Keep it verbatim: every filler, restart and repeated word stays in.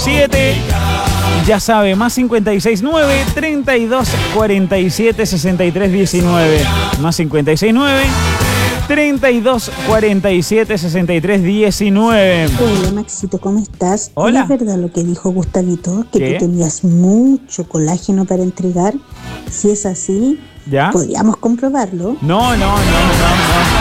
siete. Ya sabe, más cincuenta y seis nueve, treinta y dos, cuarenta y siete, sesenta y tres, diecinueve. Más cincuenta y seis nueve, treinta y dos, cuarenta y siete, sesenta y tres, diecinueve. Hola Maxito, ¿cómo estás? Hola. ¿Es verdad lo que dijo Gustavito? Que ¿Qué? tú tenías mucho colágeno para entregar. Si es así, ¿Ya? podríamos comprobarlo. No, no, no, no, no.